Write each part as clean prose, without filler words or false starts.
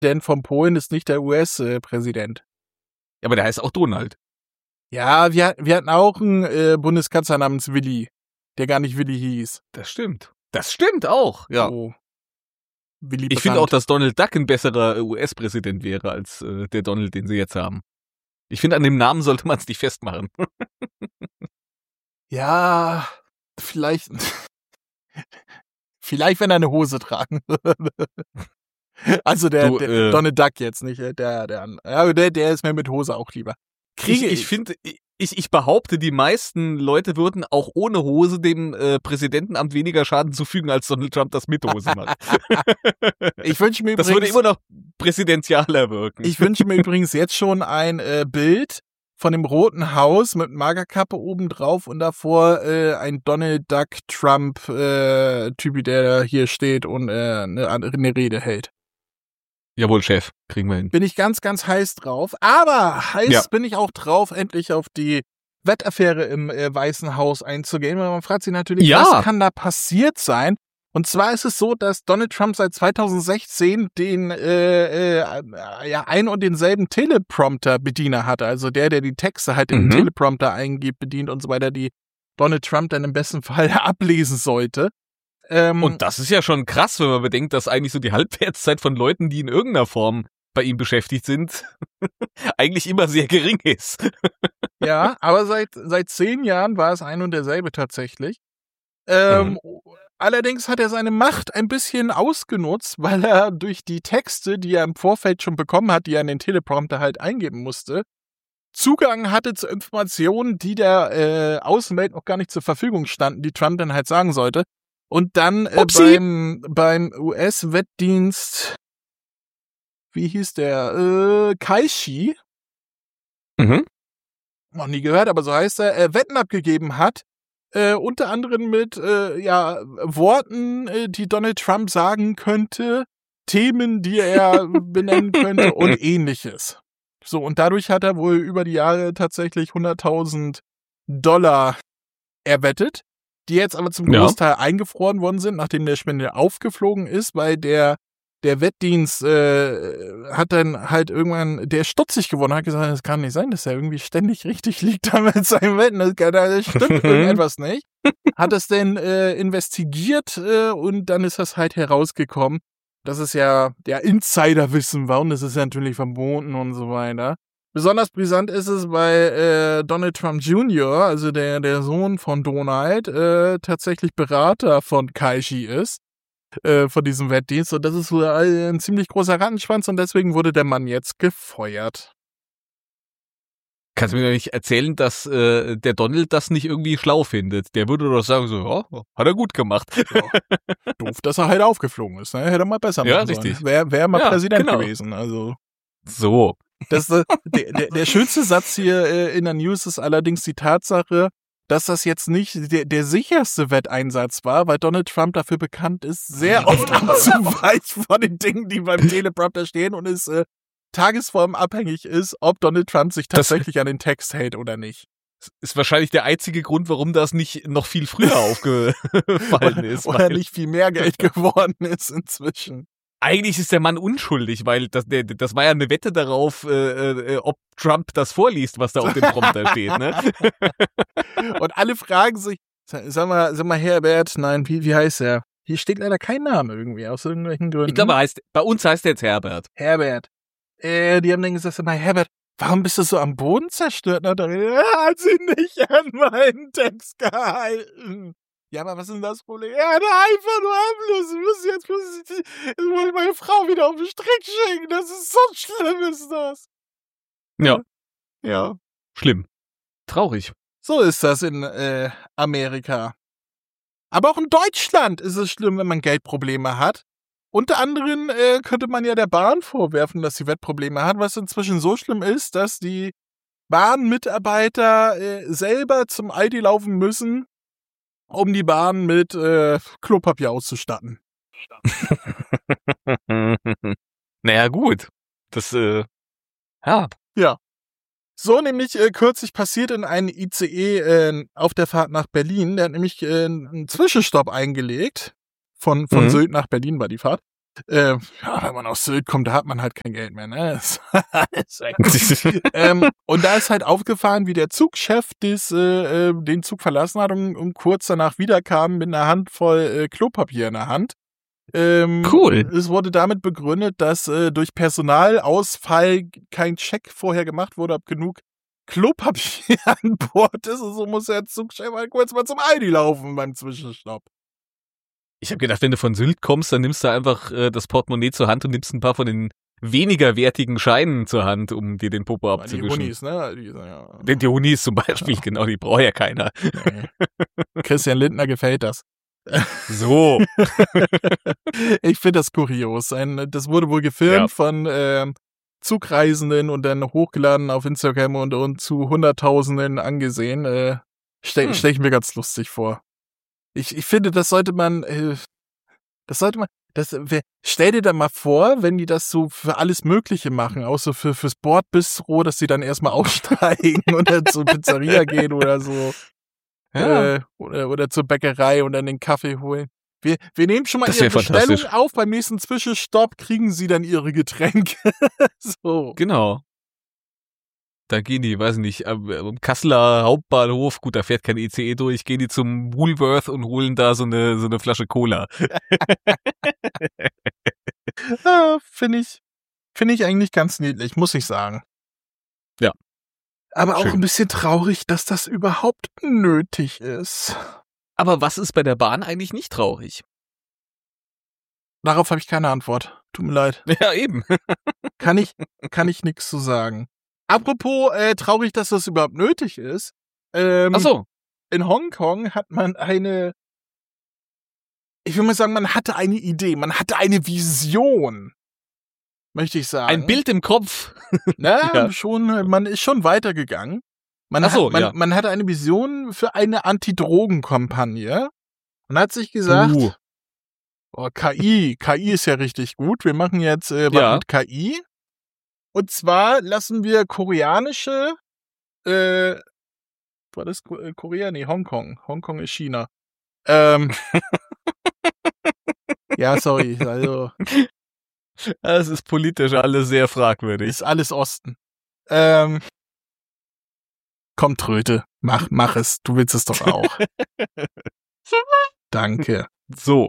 Präsident von Polen ist nicht der US-Präsident. Ja, aber der heißt auch Donald. Ja, wir hatten auch einen Bundeskanzler namens Willi, der gar nicht Willi hieß. Das stimmt. Das stimmt auch, ja. So. Willy Ich finde auch, Brandt. dass Donald Duck ein besserer US-Präsident wäre als der Donald, den sie jetzt haben. Ich finde, an dem Namen sollte man es nicht festmachen. Ja, vielleicht, wenn er eine Hose tragen würde. Also der Donald Duck jetzt nicht, der ist mir mit Hose auch lieber. Ich finde, ich behaupte, die meisten Leute würden auch ohne Hose dem Präsidentenamt weniger Schaden zufügen, als Donald Trump das mit Hose macht. Ich wünsche mir das würde immer noch präsidentialer wirken. Ich wünsche mir übrigens jetzt schon ein Bild von dem Roten Haus mit Magerkappe oben drauf und davor ein Donald Duck Trump Typ, der hier steht und eine Rede hält. Jawohl, Chef, kriegen wir hin. Bin ich ganz, ganz heiß drauf. Aber heiß bin ich auch drauf, endlich auf die Wettaffäre im Weißen Haus einzugehen. Weil man fragt sich natürlich, was kann da passiert sein? Und zwar ist es so, dass Donald Trump seit 2016 den ein und denselben Teleprompter-Bediener hatte. Also der die Texte halt in den Teleprompter eingibt, bedient und so weiter, die Donald Trump dann im besten Fall ablesen sollte. Und das ist ja schon krass, wenn man bedenkt, dass eigentlich so die Halbwertszeit von Leuten, die in irgendeiner Form bei ihm beschäftigt sind, eigentlich immer sehr gering ist. Ja, aber seit 10 Jahren war es ein und derselbe tatsächlich. Allerdings hat er seine Macht ein bisschen ausgenutzt, weil er durch die Texte, die er im Vorfeld schon bekommen hat, die er in den Teleprompter halt eingeben musste, Zugang hatte zu Informationen, die der Außenwelt noch gar nicht zur Verfügung standen, die Trump dann halt sagen sollte. Und dann beim US-Wettdienst, wie hieß der? Kaishi. Noch nie gehört, aber so heißt er, Wetten abgegeben hat, unter anderem mit Worten, die Donald Trump sagen könnte, Themen, die er benennen könnte und ähnliches. So, und dadurch hat er wohl über die Jahre tatsächlich $100.000 erwettet, die jetzt aber zum Großteil eingefroren worden sind, nachdem der Spender aufgeflogen ist, weil der Wettdienst hat dann halt irgendwann, der ist stutzig geworden, hat gesagt, das kann nicht sein, dass er irgendwie ständig richtig liegt da mit seinem Wetten, das stimmt irgendetwas nicht. Hat es denn investigiert und dann ist das halt herausgekommen, dass es ja der Insiderwissen war und das ist ja natürlich verboten und so weiter. Besonders brisant ist es, weil Donald Trump Jr., also der Sohn von Donald, tatsächlich Berater von Kaishi ist, von diesem Wettdienst. Und das ist wohl ein ziemlich großer Rattenschwanz und deswegen wurde der Mann jetzt gefeuert. Kannst du mir doch nicht erzählen, dass der Donald das nicht irgendwie schlau findet? Der würde doch sagen so, ja, hat er gut gemacht. Ja. Doof, dass er halt aufgeflogen ist. Ne? Hätte er mal besser machen sollen. Richtig. Wäre mal Präsident gewesen. Also so. Der schönste Satz hier in der News ist allerdings die Tatsache, dass das jetzt nicht der sicherste Wetteinsatz war, weil Donald Trump dafür bekannt ist, sehr oft abzuweichen von den Dingen, die beim Teleprompter stehen und es tagesformabhängig ist, ob Donald Trump sich tatsächlich an den Text hält oder nicht. Ist wahrscheinlich der einzige Grund, warum das nicht noch viel früher aufgefallen ist. Oder nicht viel mehr Geld geworden ist inzwischen. Eigentlich ist der Mann unschuldig, weil das war ja eine Wette darauf, ob Trump das vorliest, was da auf dem Prompter steht, ne? Und alle fragen sich, sag mal Herbert, nein, wie heißt er? Hier steht leider kein Name irgendwie, aus irgendwelchen Gründen. Ich glaube, bei uns heißt er jetzt Herbert. Herbert. Die haben dann gesagt, sag mal, Herbert, warum bist du so am Boden zerstört? Und dann, hat sie nicht an meinen Text gehalten. Ja, aber was ist denn das Problem? Ja, einfach nur ablos. Jetzt muss ich meine Frau wieder auf den Strick schicken. Das ist so schlimm, ist das. Ja. Ja. Schlimm. Traurig. So ist das in Amerika. Aber auch in Deutschland ist es schlimm, wenn man Geldprobleme hat. Unter anderem könnte man ja der Bahn vorwerfen, dass sie Wettprobleme hat, was inzwischen so schlimm ist, dass die Bahnmitarbeiter selber zum Aldi laufen müssen, um die Bahn mit Klopapier auszustatten. Naja, gut. Das, ja. Ja. So nämlich kürzlich passiert in einem ICE auf der Fahrt nach Berlin. Der hat nämlich einen Zwischenstopp eingelegt. Von Sylt nach Berlin war die Fahrt. Wenn man aus Sylt kommt, da hat man halt kein Geld mehr, ne? Und da ist halt aufgefahren, wie der Zugchef den Zug verlassen hat und kurz danach wiederkam mit einer Handvoll Klopapier in der Hand. Cool. Es wurde damit begründet, dass durch Personalausfall kein Check vorher gemacht wurde, ob genug Klopapier an Bord ist. Und so muss der Zugchef halt kurz mal zum Aldi laufen beim Zwischenstopp. Ich habe gedacht, wenn du von Sylt kommst, dann nimmst du einfach das Portemonnaie zur Hand und nimmst ein paar von den weniger wertigen Scheinen zur Hand, um dir den Popo abzuwischen. Die Hunis, ne? Ja. Die Hunis zum Beispiel, genau, die braucht ja keiner. Nee. Christian Lindner gefällt das. So. Ich finde das kurios. Das wurde wohl gefilmt von Zugreisenden und dann hochgeladen auf Instagram und zu Hunderttausenden angesehen. Stell ich mir ganz lustig vor. Ich finde, stell dir da mal vor, wenn die das so für alles Mögliche machen, auch so fürs Bordbistro, dass die dann erstmal aussteigen und dann zur Pizzeria gehen oder so. Ja. Oder zur Bäckerei und dann den Kaffee holen. Wir nehmen schon mal ihre Bestellung auf, beim nächsten Zwischenstopp kriegen sie dann ihre Getränke. So. Genau. Da gehen die, weiß nicht, am Kasseler Hauptbahnhof, gut, da fährt kein ICE durch, gehen die zum Woolworth und holen da so eine Flasche Cola. Finde ich eigentlich ganz niedlich, muss ich sagen. Ja. Aber auch ein bisschen traurig, dass das überhaupt nötig ist. Aber was ist bei der Bahn eigentlich nicht traurig? Darauf habe ich keine Antwort. Tut mir leid. Ja, eben. Kann ich nichts zu sagen. Apropos traurig, dass das überhaupt nötig ist. Ach so. In Hongkong hat man ich will mal sagen, man hatte eine Idee, man hatte eine Vision, möchte ich sagen. Ein Bild im Kopf. Ja. Man ist schon weitergegangen. Man hatte eine Vision für eine Anti-Drogen-Kampagne und hat sich gesagt, KI ist ja richtig gut, wir machen jetzt was mit KI. Und zwar lassen wir koreanische, war das Korea? Nee, Hongkong. Hongkong ist China. Ja, sorry, also. Das ist politisch alles sehr fragwürdig. Ist alles Osten. Komm, Tröte, mach es. Du willst es doch auch. Danke. So.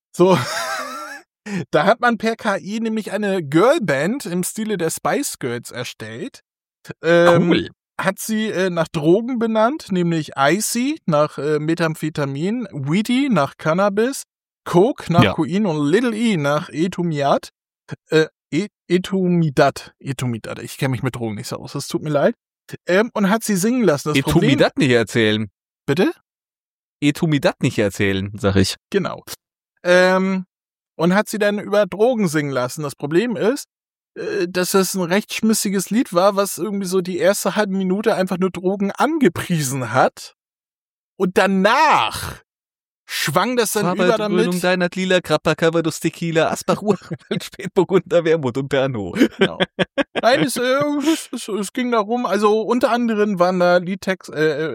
Da hat man per KI nämlich eine Girlband im Stile der Spice Girls erstellt. Cool. Hat sie nach Drogen benannt, nämlich Icy nach Methamphetamin, Weedy nach Cannabis, Coke nach Kokain und Little E nach Etumidat. Etumidat. Ich kenne mich mit Drogen nicht so aus, das tut mir leid. Und hat sie singen lassen. Etumidat nicht erzählen. Bitte? Etumidat nicht erzählen, sag ich. Genau. Und hat sie dann über Drogen singen lassen. Das Problem ist, dass es ein recht schmissiges Lied war, was irgendwie so die erste halbe Minute einfach nur Drogen angepriesen hat. Und danach schwang das dann über damit. Deiner Lila, Grappa, Calvados, Tequila, Asbach, Urquell, Spätburgunder, Wermut und Pernod. Genau. Nein, es ging darum, also unter anderem waren da Liedtexte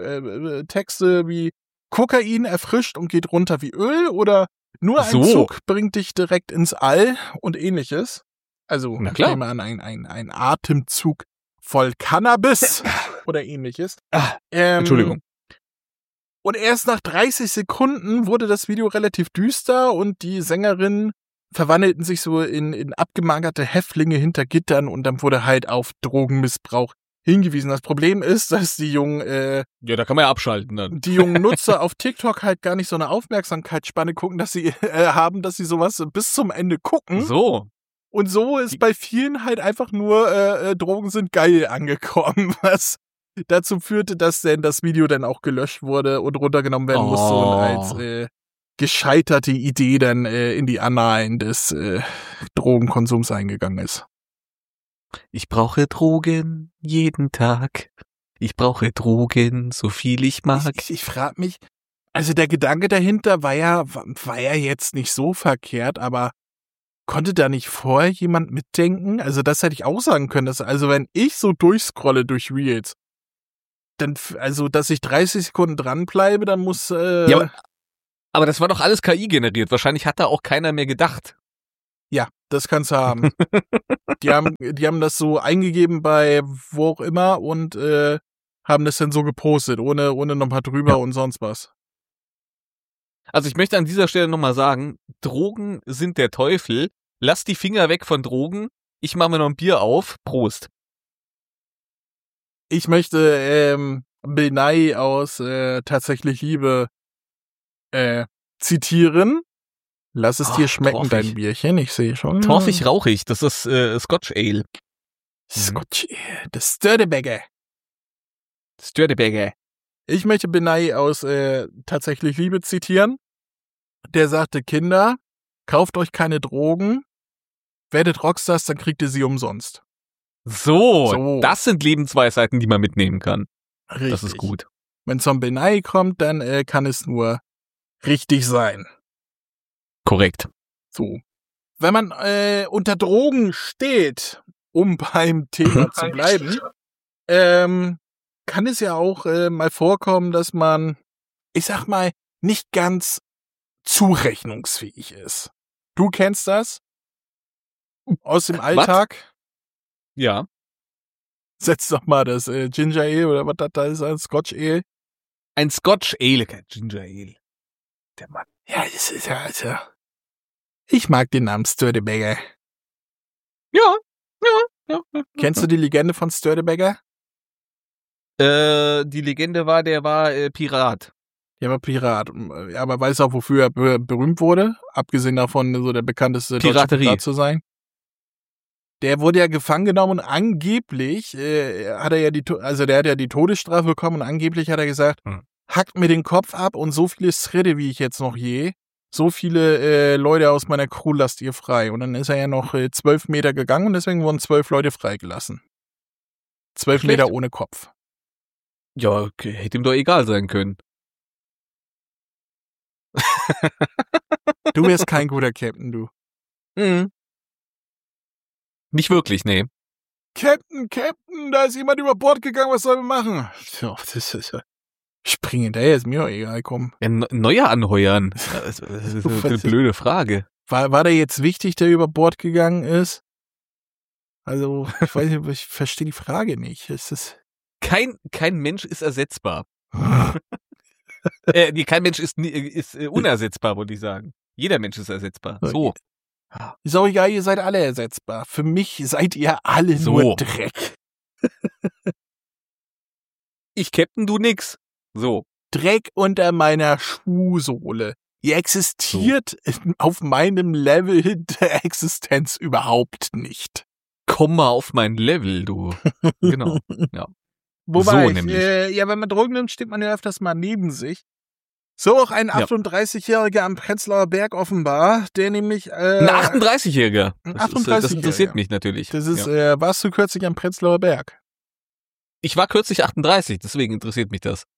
wie Kokain erfrischt und geht runter wie Öl oder nur ein Zug bringt dich direkt ins All und ähnliches. Also, ich nehme an, ein Atemzug voll Cannabis oder ähnliches. Entschuldigung. Und erst nach 30 Sekunden wurde das Video relativ düster und die Sängerinnen verwandelten sich so in abgemagerte Häftlinge hinter Gittern und dann wurde halt auf Drogenmissbrauch hingewiesen. Das Problem ist, dass die jungen da kann man ja abschalten dann. Die jungen Nutzer auf TikTok halt gar nicht so eine Aufmerksamkeitsspanne gucken, dass sie dass sie sowas bis zum Ende gucken. So. Und so ist bei vielen halt einfach nur Drogen sind geil angekommen, was dazu führte, dass denn das Video dann auch gelöscht wurde und runtergenommen werden musste und als gescheiterte Idee dann in die Annalen des Drogenkonsums eingegangen ist. Ich brauche Drogen jeden Tag. Ich brauche Drogen, so viel ich mag. Ich frage mich, also der Gedanke dahinter war ja jetzt nicht so verkehrt, aber konnte da nicht vorher jemand mitdenken? Also das hätte ich auch sagen können, dass also wenn ich so durchscrolle durch Reels, dann, also dass ich 30 Sekunden dranbleibe, dann muss aber das war doch alles KI generiert. Wahrscheinlich hat da auch keiner mehr gedacht. Ja, das kannst du haben. Die haben das so eingegeben bei wo auch immer und haben das dann so gepostet, ohne nochmal drüber und sonst was. Also ich möchte an dieser Stelle nochmal sagen, Drogen sind der Teufel. Lass die Finger weg von Drogen. Ich mache mir noch ein Bier auf. Prost. Ich möchte Bill Nye aus Tatsächlich Liebe zitieren. Lass es dir schmecken, torfig. dein Bierchen. Ich sehe schon. Torfig rauchig, das ist Scotch Ale. Scotch Ale, das Sturdebagger. Sturdebagger. Ich möchte Bill Nye aus Tatsächlich Liebe zitieren. Der sagte, Kinder, kauft euch keine Drogen, werdet Rockstars, dann kriegt ihr sie umsonst. So, das sind Lebensweisheiten, die man mitnehmen kann. Richtig. Das ist gut. Wenn es von Bill Nye kommt, dann kann es nur richtig sein. Korrekt. So. Wenn man unter Drogen steht, um beim Thema zu bleiben, kann es ja auch mal vorkommen, dass man, ich sag mal, nicht ganz zurechnungsfähig ist. Du kennst das? Aus dem Alltag? Ja. Setz doch mal das Ginger Ale oder was das da ist, ein Scotch Ale. Ein Scotch Ale, kein Ginger Ale. Der Mann. Ja, das ist ja, also. Ich mag den Namen Sturdebagger. Ja. Kennst du die Legende von Sturdebagger? Die Legende war, der war Pirat. Der war Pirat. Ja, aber weißt du auch, wofür er berühmt wurde? Abgesehen davon, so der bekannteste deutsche Pirat zu sein. Der wurde ja gefangen genommen und angeblich hat er ja der hat ja die Todesstrafe bekommen und angeblich hat er gesagt, hackt mir den Kopf ab und so viele Schritte, wie ich jetzt noch je, so viele Leute aus meiner Crew lasst ihr frei. Und dann ist er ja noch 12 Meter gegangen und deswegen wurden 12 Leute freigelassen. 12 Schlecht. Meter ohne Kopf. Ja, okay, hätte ihm doch egal sein können. Du wärst kein guter Captain, du. Mhm. Nicht wirklich, nee. Captain, da ist jemand über Bord gegangen, was sollen wir machen? Ja, das ist ja. Spring hinterher, ist mir auch egal, komm. Ja, Neuer anheuern. Das ist eine blöde Frage. War der jetzt wichtig, der über Bord gegangen ist? Also, ich weiß nicht, ich verstehe die Frage nicht. Ist das Kein Mensch ist ersetzbar. Kein Mensch ist unersetzbar, wollte ich sagen. Jeder Mensch ist ersetzbar. So. Ist auch egal, ihr seid alle ersetzbar. Für mich seid ihr alle nur Dreck. Ich Captain, du nix. So. Dreck unter meiner Schuhsohle. Ihr existiert auf meinem Level der Existenz überhaupt nicht. Komm mal auf mein Level, du. Genau. Ja. Wobei, so nämlich. Wenn man Drogen nimmt, steht man ja öfters mal neben sich. So auch ein 38-Jähriger am Prenzlauer Berg offenbar, der nämlich ein 38-Jähriger. Das 38-Jähriger. interessiert mich natürlich. Das ist, warst du kürzlich am Prenzlauer Berg? Ich war kürzlich 38, deswegen interessiert mich das.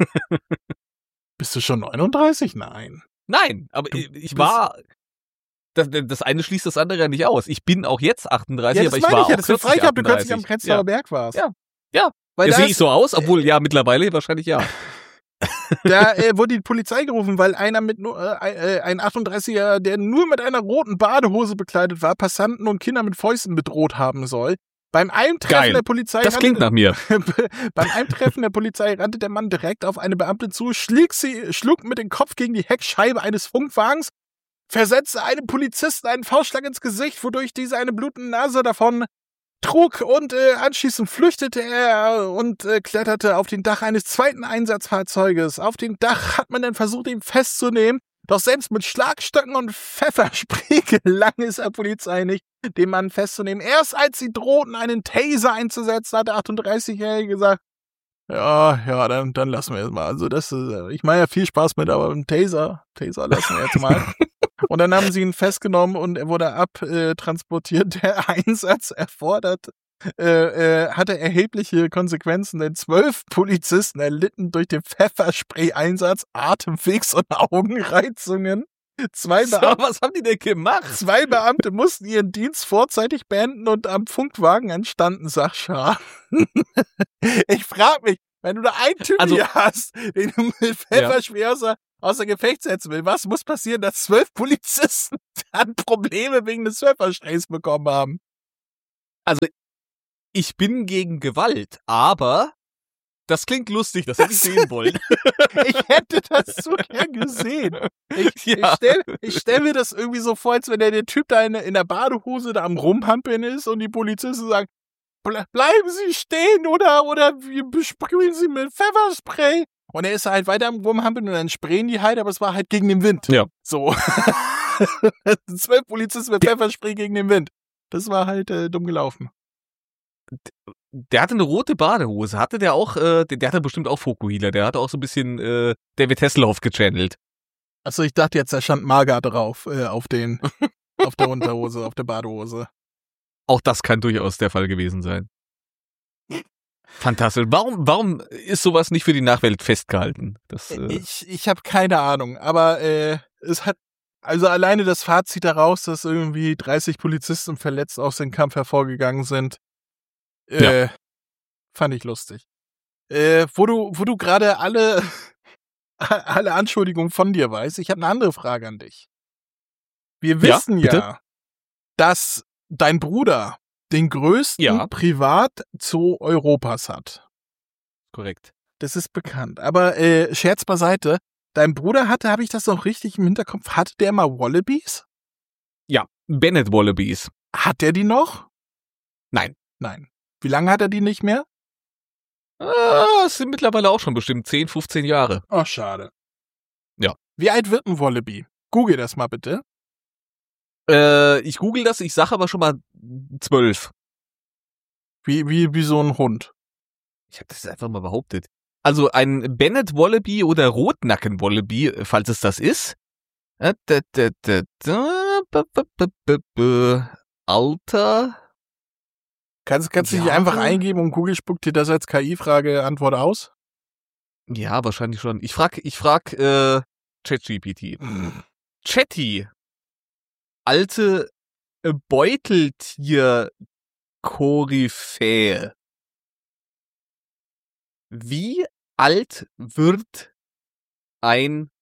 Bist du schon 39? Nein. Nein, aber ich war. Das eine schließt das andere ja nicht aus. Ich bin auch jetzt 38, aber ich war auch kürzlich 38. Du kürzlich am Prenzlauer Berg warst. Ja. Weil sehe ich so aus, obwohl ja mittlerweile wahrscheinlich ja. Da wurde die Polizei gerufen, weil ein 38er, der nur mit einer roten Badehose bekleidet war, Passanten und Kinder mit Fäusten bedroht haben soll. Beim Eintreffen der Polizei. Das klingt nach mir. Beim Eintreffen der Polizei rannte der Mann direkt auf eine Beamte zu, schlug mit dem Kopf gegen die Heckscheibe eines Funkwagens, versetzte einem Polizisten einen Faustschlag ins Gesicht, wodurch dieser eine blutende Nase davon trug und anschließend flüchtete er und kletterte auf den Dach eines zweiten Einsatzfahrzeuges. Auf dem Dach hat man dann versucht, ihn festzunehmen, doch selbst mit Schlagstöcken und Pfefferspray gelang es der Polizei nicht, den Mann festzunehmen. Erst als sie drohten, einen Taser einzusetzen, hat der 38-Jährige gesagt, ja, dann lassen wir es mal. Also das ist, ich meine ja viel Spaß mit, aber einen Taser lassen wir jetzt mal. Und dann haben sie ihn festgenommen und er wurde abtransportiert. Der Einsatz hatte erhebliche Konsequenzen, denn 12 Polizisten erlitten durch den Pfefferspray-Einsatz Atemwegs- und Augenreizungen. Was haben die denn gemacht? 2 Beamte mussten ihren Dienst vorzeitig beenden und am Funkwagen entstanden Sachschaden. Ich frage mich, wenn du da einen Typen hier hast, den du mit Pfefferspray außer Gefecht setzen will. Was muss passieren, dass 12 Polizisten dann Probleme wegen des Surferstreits bekommen haben? Also, ich bin gegen Gewalt, aber das klingt lustig, das hätte ich sehen wollen. Ich hätte das so gern gesehen. Ich stell mir das irgendwie so vor, als wenn der Typ da in der Badehose da am Rumhampeln ist und die Polizisten sagen, bleiben Sie stehen oder wir besprühen Sie mit Pfefferspray. Und er ist halt weiter am Rumhampeln und dann sprayen die halt, aber es war halt gegen den Wind. Ja. So. 12 Polizisten mit Pfefferspray gegen den Wind. Das war halt dumm gelaufen. Der hatte eine rote Badehose. Hatte der auch, der hatte bestimmt auch Fokuhila. Der hatte auch so ein bisschen David Hasselhoff gechannelt. Achso, ich dachte jetzt, da stand Marga drauf, auf der Unterhose, auf der Badehose. Auch das kann durchaus der Fall gewesen sein. Fantastisch. Warum ist sowas nicht für die Nachwelt festgehalten? Ich habe keine Ahnung, aber es hat, also alleine das Fazit daraus, dass irgendwie 30 Polizisten verletzt aus dem Kampf hervorgegangen sind, fand ich lustig. Wo du gerade alle Anschuldigungen von dir weißt, ich habe eine andere Frage an dich. Wir wissen ja, dass dein Bruder den größten Privatzoo Europas hat. Korrekt. Das ist bekannt. Aber Scherz beiseite, dein Bruder habe ich das noch richtig im Hinterkopf, hatte der mal Wallabies? Ja, Bennett Wallabies. Hat der die noch? Nein. Wie lange hat er die nicht mehr? Es sind mittlerweile auch schon bestimmt 10, 15 Jahre. Oh, schade. Ja. Wie alt wird ein Wallaby? Google das mal bitte. Ich google das, ich sage aber schon mal 12. Wie so ein Hund. Ich habe das einfach mal behauptet. Also ein Bennett Wallaby oder Rotnacken Wallaby, falls es das ist. Alter. Kannst du nicht einfach eingeben und Google spuckt dir das als KI-Frage-Antwort aus? Ja, wahrscheinlich schon. Ich frag ChatGPT. Chatty. Alte Beuteltier-Koryphäe. Wie alt wird ein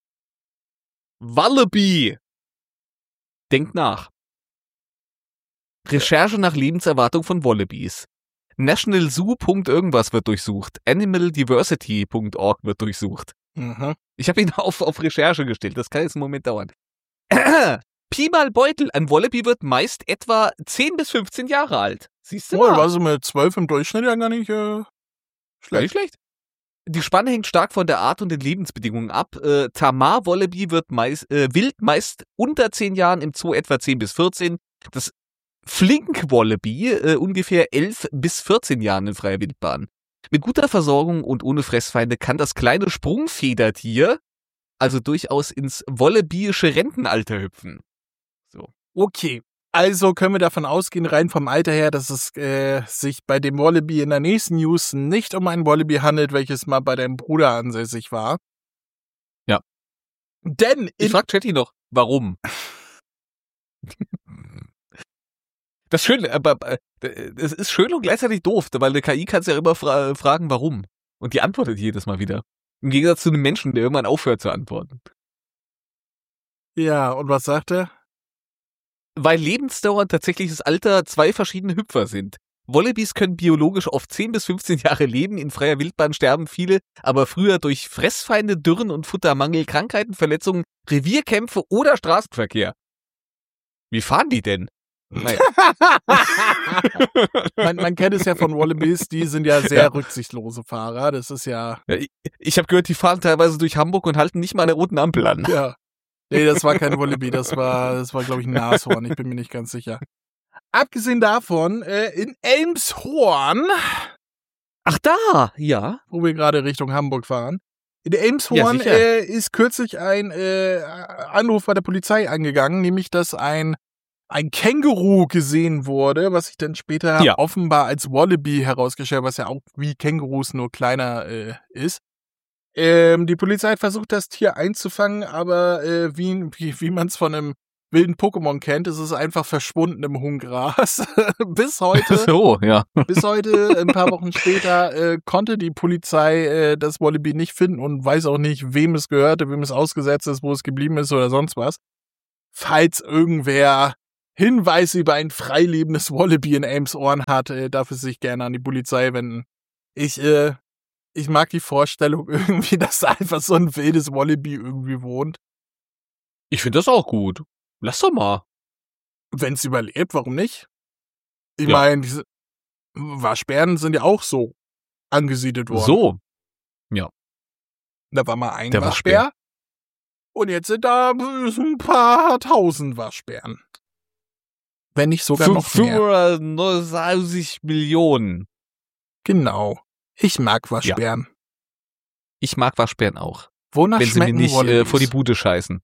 Wallaby? Denk nach. Recherche nach Lebenserwartung von Wallabies. National Zoo. Irgendwas wird durchsucht. Animaldiversity.org wird durchsucht. Mhm. Ich habe ihn auf Recherche gestellt. Das kann jetzt einen Moment dauern. Pi mal Beutel. Ein Wallaby wird meist etwa 10 bis 15 Jahre alt. Siehst du mal? War so mit 12 im Durchschnitt ja gar nicht schlecht. Die Spanne hängt stark von der Art und den Lebensbedingungen ab. Tamar Wallaby wird wild meist unter 10 Jahren, im Zoo etwa 10 bis 14. Das Flink Wallaby ungefähr 11 bis 14 Jahren in freier Wildbahn. Mit guter Versorgung und ohne Fressfeinde kann das kleine Sprungfedertier also durchaus ins wallabyische Rentenalter hüpfen. So. Okay, also können wir davon ausgehen, rein vom Alter her, dass es sich bei dem Wallaby in der nächsten News nicht um ein Wallaby handelt, welches mal bei deinem Bruder ansässig war. Ja. Denn ich frag Chatty noch, warum? Das ist schön, aber es ist schön und gleichzeitig doof, weil eine KI kannst ja immer fragen, warum. Und die antwortet jedes Mal wieder. Im Gegensatz zu einem Menschen, der irgendwann aufhört zu antworten. Ja, und was sagt er? Weil Lebensdauer und tatsächliches Alter 2 verschiedene Hüpfer sind. Wallabies können biologisch oft 10 bis 15 Jahre leben, in freier Wildbahn sterben viele, aber früher durch Fressfeinde, Dürren und Futtermangel, Krankheiten, Verletzungen, Revierkämpfe oder Straßenverkehr. Wie fahren die denn? Naja. man kennt es ja von Wallabies, die sind ja sehr rücksichtslose Fahrer, das ist ja ich habe gehört, die fahren teilweise durch Hamburg und halten nicht mal eine roten Ampel an. Ja. Nee, das war kein Wallaby, das war glaube ich ein Nashorn, ich bin mir nicht ganz sicher. Abgesehen davon, in Elmshorn. Ach da, ja. Wo wir gerade Richtung Hamburg fahren. In Elmshorn ist kürzlich ein Anruf bei der Polizei angegangen, nämlich dass ein Känguru gesehen wurde, was sich dann später offenbar als Wallaby herausgestellt, was ja auch wie Kängurus nur kleiner ist. Die Polizei hat versucht, das Tier einzufangen, aber wie man es von einem wilden Pokémon kennt, ist es einfach verschwunden im hohen Gras. Bis heute, So, ja. ein paar Wochen später, konnte die Polizei das Wallaby nicht finden und weiß auch nicht, wem es gehörte, wem es ausgesetzt ist, wo es geblieben ist oder sonst was. Falls irgendwer Hinweise über ein freilebendes Wallaby in Elmshorn hat, darf es sich gerne an die Polizei wenden. Ich mag die Vorstellung irgendwie, dass da einfach so ein wildes Wallaby irgendwie wohnt. Ich finde das auch gut. Lass doch mal. Wenn es überlebt, warum nicht? Ich Ja. meine, diese Waschbären sind ja auch so angesiedelt worden. So. Da war mal ein Der Waschbär. Und jetzt sind da ein paar tausend Waschbären. Wenn nicht sogar noch mehr. 539 Millionen. Genau. Ich mag Waschbären. Ich mag Waschbären auch. Wonach Wenn sie mir schmecken nicht Wallabies? vor die Bude scheißen.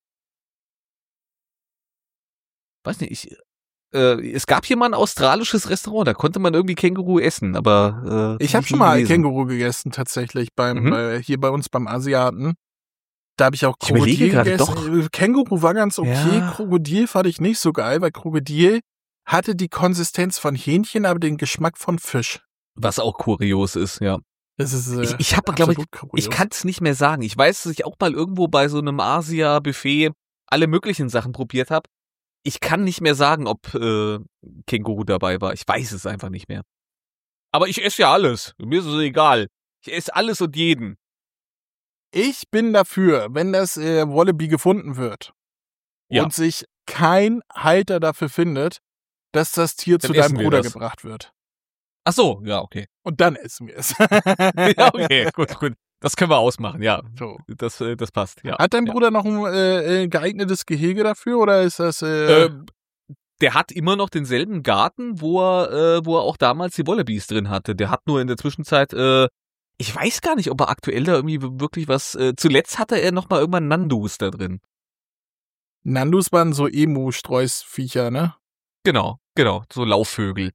Weiß nicht, es gab hier mal ein australisches Restaurant, da konnte man irgendwie Känguru essen, aber Ich habe schon mal Känguru gegessen, tatsächlich, hier bei uns beim Asiaten. Da habe ich auch Ich überlege Krokodil gerade, gegessen. Känguru war ganz okay, Ja. Krokodil fand ich nicht so geil, weil Krokodil hatte die Konsistenz von Hähnchen, aber den Geschmack von Fisch. Was auch kurios ist, ja. Das ist Ich habe, glaube absolut kurios. ich kann es nicht mehr sagen. Ich weiß, dass ich auch mal irgendwo bei so einem Asia-Buffet alle möglichen Sachen probiert habe. Ich kann nicht mehr sagen, ob Känguru dabei war. Ich weiß es einfach nicht mehr. Aber ich esse ja alles. Mir ist es egal. Ich esse alles und jeden. Ich bin dafür, wenn das Wallaby gefunden wird Ja. und sich kein Halter dafür findet, dass das Tier Dann zu deinem essen wir Bruder das. gebracht wird. Ach so, ja, okay. Und dann essen wir es. Ja, okay, gut. Das können wir ausmachen, ja. So. Das passt, ja. Hat dein ja. Bruder noch ein geeignetes Gehege dafür oder ist das Der hat immer noch denselben Garten, wo er auch damals die Wallabies drin hatte. Der hat nur in der Zwischenzeit, ich weiß gar nicht, ob er aktuell da irgendwie wirklich was, zuletzt hatte er noch mal irgendwann Nandus da drin. Nandus waren so Emu-Streusviecher, ne? Genau, so Laufvögel.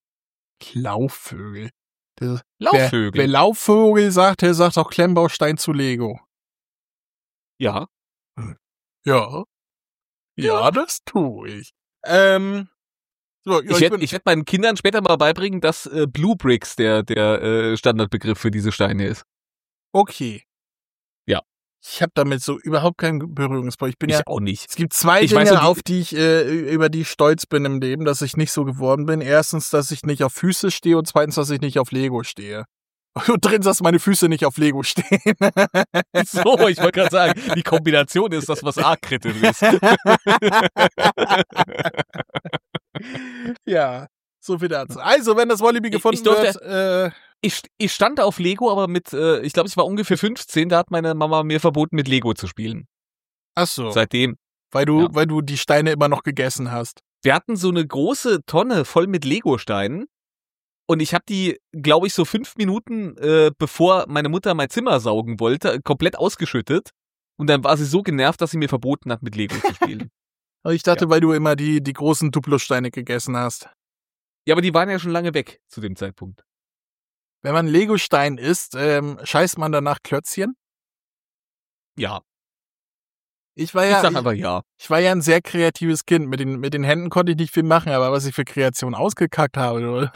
Laufvögel. Laufvögel. Wer Laufvögel sagt, der sagt auch Klemmbaustein zu Lego. Ja. Ja. Ja, das tue ich. So, ja, Ich werd meinen Kindern später mal beibringen, dass Blue Bricks der Standardbegriff für diese Steine ist. okay. Ja. Ich habe damit so überhaupt keinen Berührungspunkt. Ich bin ja. Ich auch nicht. Es gibt zwei Ich Dinge, weiß so, auf die ich über die ich stolz bin im Leben, dass ich nicht so geworden bin. Erstens, dass ich nicht auf Füße stehe und zweitens, dass ich nicht auf Lego stehe. Und drittens, dass meine Füße nicht auf Lego stehen. So, ich wollte gerade sagen, die Kombination ist das, was arg kritisch ist. Ja, so viel dazu. Also, wenn das Wallaby gefunden wird, Ich stand auf Lego, aber ich glaube, ich war ungefähr 15, da hat meine Mama mir verboten, mit Lego zu spielen. ach so, Seitdem. weil du die Steine immer noch gegessen hast. Wir hatten so eine große Tonne voll mit Lego-Steinen und ich habe die, glaube ich, so 5 Minuten, bevor meine Mutter mein Zimmer saugen wollte, komplett ausgeschüttet. Und dann war sie so genervt, dass sie mir verboten hat, mit Lego zu spielen. Aber ich dachte, weil du immer die großen Duplo-Steine gegessen hast. Ja, aber die waren ja schon lange weg zu dem Zeitpunkt. Wenn man Lego-Stein isst, scheißt man danach Klötzchen? Ja, Ich war ich ja, sag einfach ja. ich war ja ein sehr kreatives Kind. Mit den Händen konnte ich nicht viel machen, aber was ich für Kreation ausgekackt habe.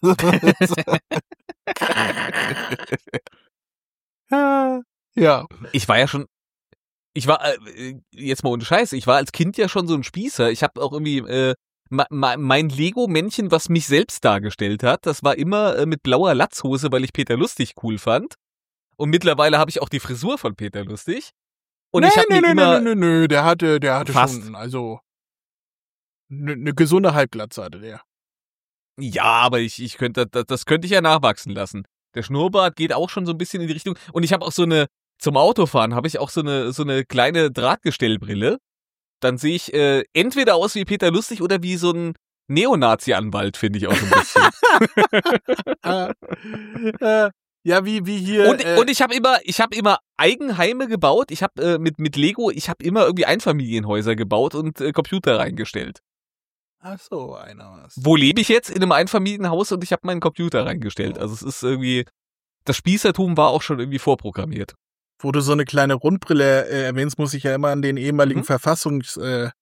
Ja. Ich war, jetzt mal ohne Scheiß, ich war als Kind ja schon so ein Spießer. Ich habe auch irgendwie, mein Lego-Männchen, was mich selbst dargestellt hat, das war immer mit blauer Latzhose, weil ich Peter Lustig cool fand. Und mittlerweile habe ich auch die Frisur von Peter Lustig. Und ich habe mir immer, Nö, der hatte Fast. schon, also eine gesunde Halbglatze hatte der. ja, aber ich könnte, das könnte ich ja nachwachsen lassen. Der Schnurrbart geht auch schon so ein bisschen in die Richtung. Und ich habe auch zum Autofahren habe ich auch so eine kleine Drahtgestellbrille. Dann sehe ich entweder aus wie Peter Lustig oder wie so ein Neonazi-Anwalt, finde ich auch so ein bisschen. Ja, wie hier. Und ich habe immer Eigenheime gebaut. Ich habe mit Lego, ich habe immer irgendwie Einfamilienhäuser gebaut und Computer reingestellt. Ach so, einer was. Wo lebe ich jetzt? In einem Einfamilienhaus und ich habe meinen Computer reingestellt. Also es ist irgendwie, das Spießertum war auch schon irgendwie vorprogrammiert. Wo du so eine kleine Rundbrille erwähnst, muss ich ja immer an den ehemaligen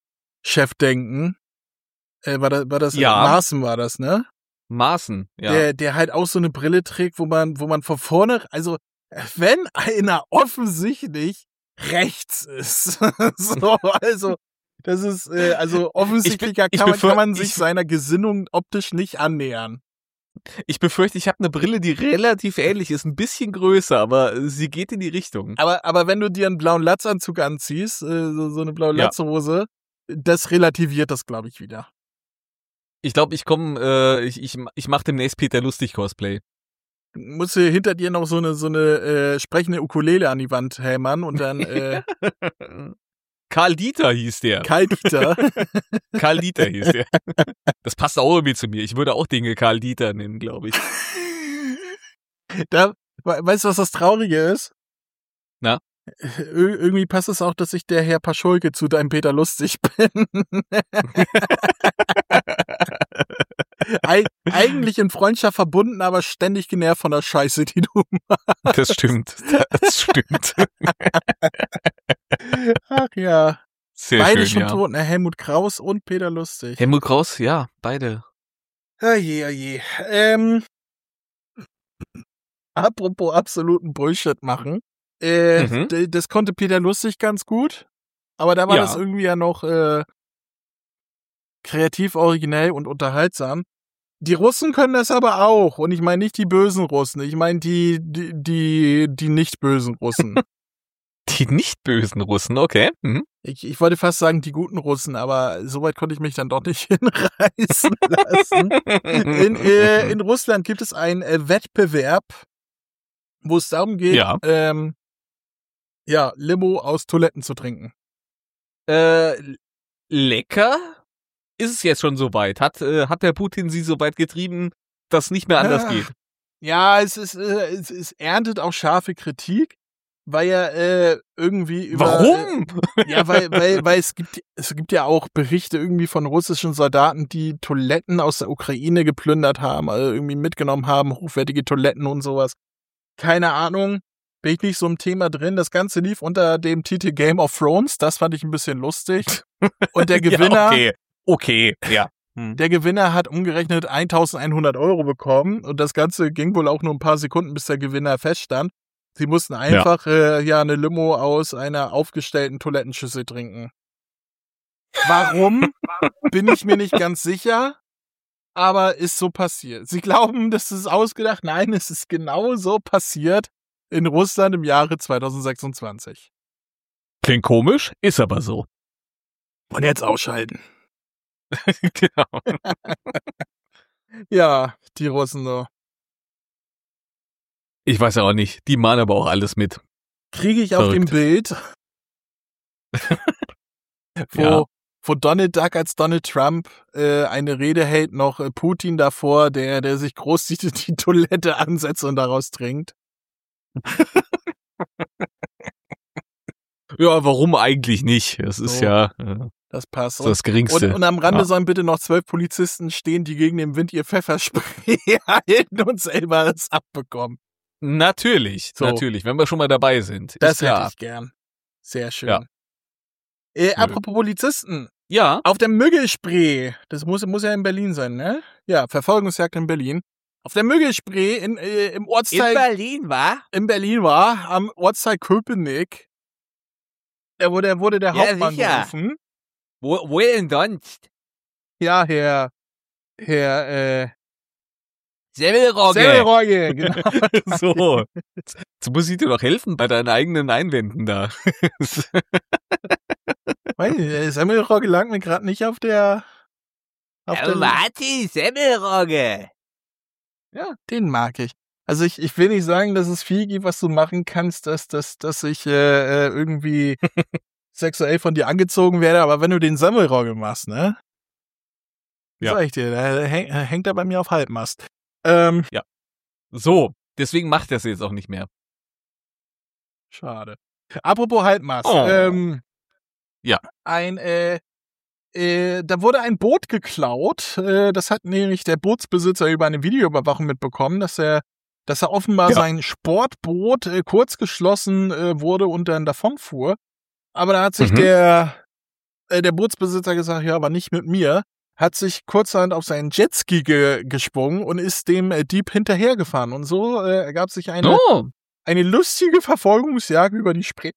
Chef denken. War das Ja. Maaßen war das, ne? Maaßen, ja. Der halt auch so eine Brille trägt, wo man von vorne, also wenn einer offensichtlich rechts ist, so, also das ist, also offensichtlicher kann man sich seiner Gesinnung optisch nicht annähern. Ich befürchte, ich habe eine Brille, die relativ ähnlich ist, ein bisschen größer, aber sie geht in die Richtung. Aber wenn du dir einen blauen Latzanzug anziehst, so eine blaue Latzhose, das relativiert das, glaube ich, wieder. Ich glaube, ich mache demnächst Peter Lustig Cosplay. Musst du hinter dir noch so eine sprechende Ukulele an die Wand hämmern und dann Karl Dieter hieß der. Karl Dieter. Karl Dieter hieß der. Das passt auch irgendwie zu mir. Ich würde auch Dinge Karl Dieter nennen, glaube ich. Weißt du, was das Traurige ist? Na? Irgendwie passt es auch, dass ich der Herr Paschulke zu deinem Peter Lustig bin. Eigentlich in Freundschaft verbunden, aber ständig genervt von der Scheiße, die du machst. Das stimmt. Ach ja. Sehr beide schön, schon tot, ne? Helmut Kraus und Peter Lustig. Helmut Kraus, ja, beide. Oje. Apropos absoluten Bullshit machen. Das konnte Peter Lustig ganz gut, aber da war das irgendwie ja noch kreativ, originell und unterhaltsam. Die Russen können das aber auch. Und ich meine nicht die bösen Russen. Ich meine die nicht bösen Russen. Die nicht bösen Russen, okay. Mhm. Ich wollte fast sagen, die guten Russen, aber soweit konnte ich mich dann doch nicht hinreißen lassen. In Russland gibt es einen Wettbewerb, wo es darum geht, Limo aus Toiletten zu trinken. Lecker? Ist es jetzt schon so weit? Hat der Putin sie so weit getrieben, dass nicht mehr anders geht? Ja, es erntet auch scharfe Kritik, weil ja irgendwie über... Warum? Ja, weil es gibt ja auch Berichte irgendwie von russischen Soldaten, die Toiletten aus der Ukraine geplündert haben, also irgendwie mitgenommen haben, hochwertige Toiletten und sowas. Keine Ahnung, bin ich nicht so im Thema drin. Das Ganze lief unter dem Titel Game of Thrones, das fand ich ein bisschen lustig. Und der Gewinner... Ja, okay, ja. Der Gewinner hat umgerechnet 1.100 € bekommen und das Ganze ging wohl auch nur ein paar Sekunden, bis der Gewinner feststand. Sie mussten einfach eine Limo aus einer aufgestellten Toilettenschüssel trinken. Warum? Bin ich mir nicht ganz sicher, aber ist so passiert. Sie glauben, das ist ausgedacht. Nein, es ist genau so passiert in Russland im Jahre 2026. Klingt komisch, ist aber so. Und jetzt ausschalten. Genau. Ja, die Russen so. Ich weiß ja auch nicht. Die machen aber auch alles mit. Kriege ich auf dem Bild, wo Donald Duck als Donald Trump eine Rede hält, noch Putin davor, der sich groß die Toilette ansetzt und daraus trinkt. Ja, warum eigentlich nicht? Das ist das passt. So das Geringste. Und am Rande sollen bitte noch 12 Polizisten stehen, die gegen den Wind ihr Pfefferspray halten und selber es abbekommen. Natürlich, wenn wir schon mal dabei sind. Das hätte ich gern. Sehr schön. Ja. Apropos Polizisten. Ja. Auf der Müggelspree, das muss ja in Berlin sein, ne? Ja, Verfolgungsjagd in Berlin. Auf der Müggelspree im Ortsteil... In Berlin war, am Ortsteil Köpenick. Da wurde der Hauptmann gerufen. Wo denn sonst? Ja, Herr Semmelrogge, genau. So. Jetzt muss ich dir doch helfen bei deinen eigenen Einwänden da. Semmelrogge lag mir gerade nicht auf der... Martin Semmelrogge. Ja, den mag ich. Also ich will nicht sagen, dass es viel gibt, was du machen kannst, dass ich irgendwie sexuell von dir angezogen werde, aber wenn du den Semmelrogge machst, ne? Ja. Sag ich dir, da hängt er bei mir auf Halbmast. Ja. So, deswegen macht er es jetzt auch nicht mehr. Schade. Apropos Halbmast. Ja. Da wurde ein Boot geklaut. Das hat nämlich der Bootsbesitzer über eine Videoüberwachung mitbekommen, dass er offenbar sein Sportboot kurz geschlossen wurde und dann davonfuhr. Aber da hat sich der der Bootsbesitzer gesagt, ja, aber nicht mit mir, hat sich kurzerhand auf seinen Jetski geschwungen und ist dem Dieb hinterhergefahren. Und so ergab sich eine lustige Verfolgungsjagd über die Spree.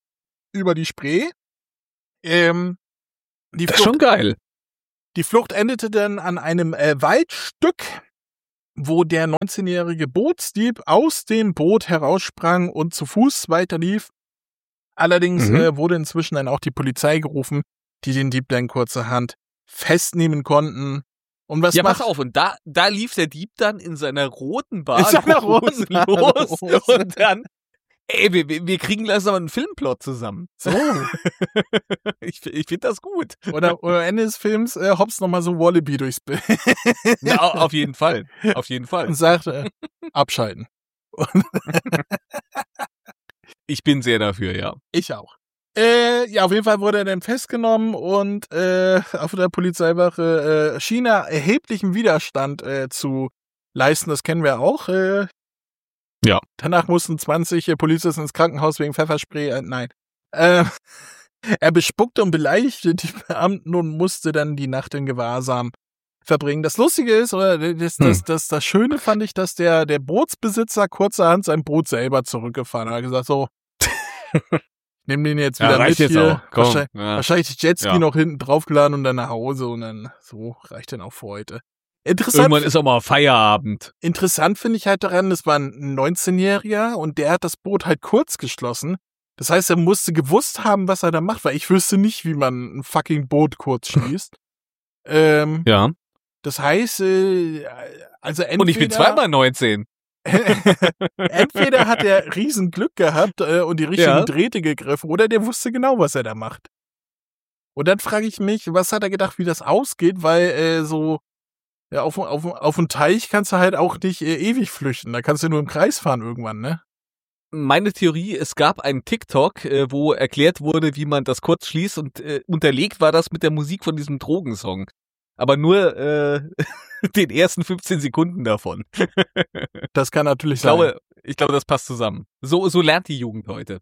Die Das ist schon geil. Die Flucht endete dann an einem Waldstück, wo der 19-jährige Bootsdieb aus dem Boot heraussprang und zu Fuß weiterlief. Allerdings wurde inzwischen dann auch die Polizei gerufen, die den Dieb dann kurzerhand pass auf, und da lief der Dieb dann in seiner roten Badehose los und dann, wir kriegen langsam einen Filmplot zusammen. So. Ich finde das gut. Oder am Ende des Films hops nochmal so Wallaby durchs Bild. Ja, auf jeden Fall. Auf jeden Fall. Und sagt, abschalten. Ich bin sehr dafür, ja. Ich auch. Ja, auf jeden Fall wurde er dann festgenommen und auf der Polizeiwache schien er erheblichen Widerstand zu leisten. Das kennen wir auch. Ja. Danach mussten 20 Polizisten ins Krankenhaus wegen Pfefferspray. Nein. Er bespuckte und beleidigte die Beamten und musste dann die Nacht in Gewahrsam verbringen. Das Lustige ist, oder das Schöne fand ich, dass der Bootsbesitzer kurzerhand sein Boot selber zurückgefahren hat. Er hat gesagt, so, nimm den jetzt wieder mit jetzt hier. Komm, wahrscheinlich die Jetski noch hinten draufgeladen und dann nach Hause und dann so reicht dann auch für heute. Irgendwann ist auch mal Feierabend. Interessant finde ich halt daran, das war ein 19-Jähriger und der hat das Boot halt kurz geschlossen. Das heißt, er musste gewusst haben, was er da macht, weil ich wüsste nicht, wie man ein fucking Boot kurz schließt. Ja. Das heißt, also entweder... Und ich bin zweimal 19. Entweder hat er riesen Glück gehabt und die richtigen Drähte gegriffen, oder der wusste genau, was er da macht. Und dann frage ich mich, was hat er gedacht, wie das ausgeht, weil auf dem Teich kannst du halt auch nicht ewig flüchten, da kannst du nur im Kreis fahren irgendwann, ne? Meine Theorie, es gab einen TikTok, wo erklärt wurde, wie man das kurz schließt und unterlegt war das mit der Musik von diesem Drogensong. Aber nur den ersten 15 Sekunden davon. Das kann natürlich sein. Ich glaube, das passt zusammen. So lernt die Jugend heute.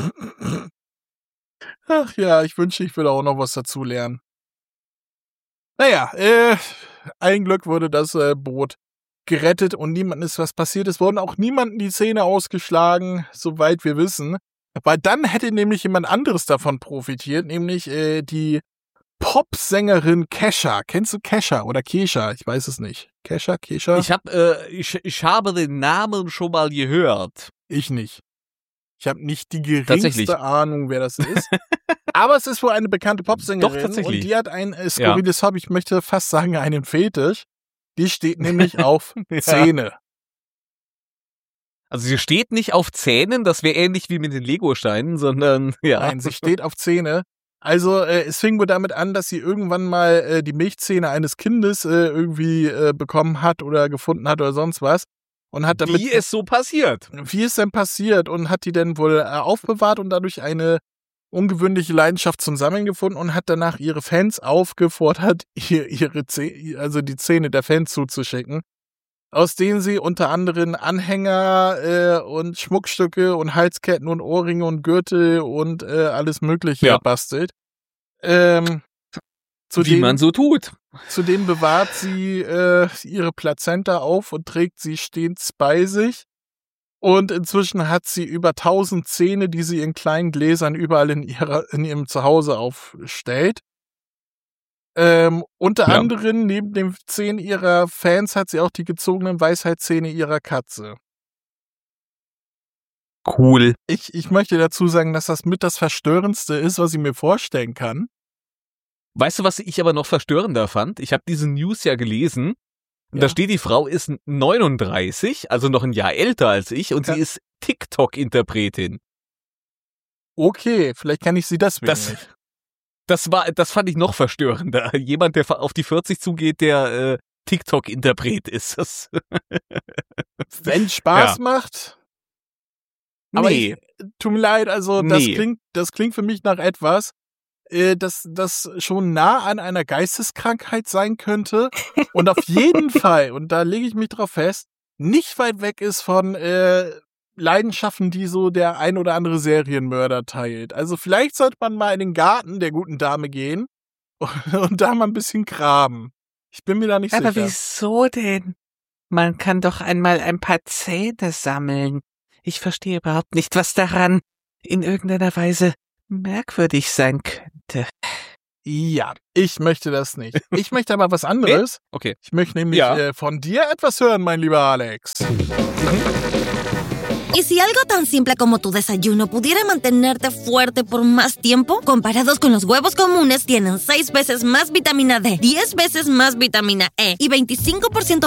Ach ja, ich wünsche, ich würde auch noch was dazu lernen. Naja, ein Glück wurde das Boot gerettet und niemandem ist was passiert. Es wurden auch niemandem die Zähne ausgeschlagen, soweit wir wissen. Weil dann hätte nämlich jemand anderes davon profitiert, nämlich die Popsängerin Kesha. Kennst du Kesha oder Kesha? Ich weiß es nicht. Kesha? Ich habe den Namen schon mal gehört. Ich nicht. Ich habe nicht die geringste Ahnung, wer das ist. Aber es ist wohl eine bekannte Popsängerin. Doch, tatsächlich. Und die hat ein skurriles Hobby, ich möchte fast sagen, einen Fetisch. Die steht nämlich auf Zähne. Also sie steht nicht auf Zähnen, das wäre ähnlich wie mit den Lego-Steinen, sondern Nein, sie steht auf Zähne. Also es fing wohl damit an, dass sie irgendwann mal die Milchzähne eines Kindes irgendwie bekommen hat oder gefunden hat oder sonst was. Und hat damit, wie es so passiert. Wie es denn passiert und hat die dann wohl aufbewahrt und dadurch eine ungewöhnliche Leidenschaft zum Sammeln gefunden und hat danach ihre Fans aufgefordert, die Zähne der Fans zuzuschicken, aus denen sie unter anderem Anhänger und Schmuckstücke und Halsketten und Ohrringe und Gürtel und alles Mögliche bastelt. Wie man so tut. Zudem bewahrt sie ihre Plazenta auf und trägt sie stets bei sich. Und inzwischen hat sie über 1000 Zähne, die sie in kleinen Gläsern überall in ihrem Zuhause aufstellt. Unter anderem, neben den Zähnen ihrer Fans, hat sie auch die gezogenen Weisheitszähne ihrer Katze. Cool. Ich möchte dazu sagen, dass das mit das Verstörendste ist, was ich mir vorstellen kann. Weißt du, was ich aber noch verstörender fand? Ich habe diese News ja gelesen. Und da steht, die Frau ist 39, also noch ein Jahr älter als ich, und sie ist TikTok-Interpretin. Okay, vielleicht kann ich sie deswegen nicht. Das fand ich noch verstörender. Jemand, der auf die 40 zugeht, der TikTok-Interpret ist. Das wenn Spaß macht. Aber tut mir leid, also das klingt für mich nach etwas, das schon nah an einer Geisteskrankheit sein könnte und auf jeden Fall, und da lege ich mich drauf fest, nicht weit weg ist von Leidenschaften, die so der ein oder andere Serienmörder teilt. Also vielleicht sollte man mal in den Garten der guten Dame gehen und da mal ein bisschen graben. Ich bin mir da nicht sicher. Aber wieso denn? Man kann doch einmal ein paar Zähne sammeln. Ich verstehe überhaupt nicht, was daran in irgendeiner Weise merkwürdig sein könnte. Ja, ich möchte das nicht. Ich möchte aber was anderes. Okay. Ich möchte nämlich von dir etwas hören, mein lieber Alex. ¿Y si algo tan simple como tu desayuno pudiera mantenerte fuerte por más tiempo? Comparados con los huevos comunes, tienen 6 veces más vitamina D, 10 veces más vitamina E y 25%